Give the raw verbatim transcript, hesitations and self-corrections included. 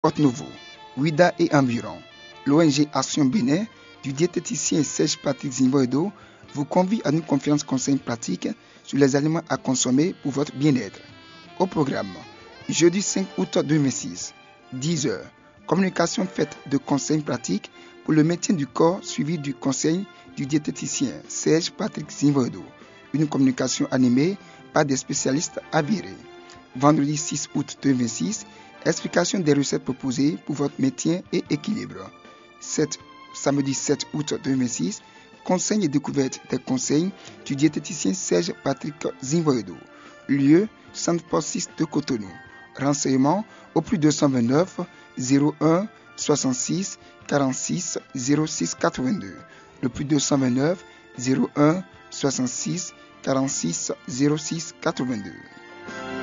Porte Nouveau, Ouida et environ. L'O N G Action Bénin du diététicien Serge Patrick Zinvoedo vous convie à une conférence conseil pratique sur les aliments à consommer pour votre bien-être. Au programme, jeudi cinq août deux mille six, dix heures, communication faite de conseils pratiques pour le maintien du corps suivi du conseil du diététicien Serge Patrick Zinvoedo. Une communication animée par des spécialistes avérés. Vendredi six août deux mille six, explication des recettes proposées pour votre maintien et équilibre. sept, samedi sept août deux mille six, conseil et découverte des conseils du diététicien Serge Patrick Zinvoedo. Lieu, Centre Poste six de Cotonou. Renseignements au plus deux cent vingt-neuf zéro un soixante-six quarante-six zéro six quatre-vingt-deux. Le plus deux cent vingt-neuf zéro un soixante-six quarante-six zéro six quatre-vingt-deux.